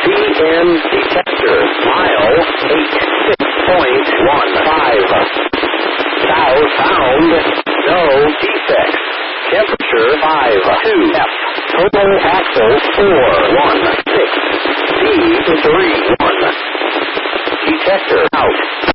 CN detector, mile 86.15. Southbound, no defects. Temperature 52 F. Total axle 416. D 31. Detector out.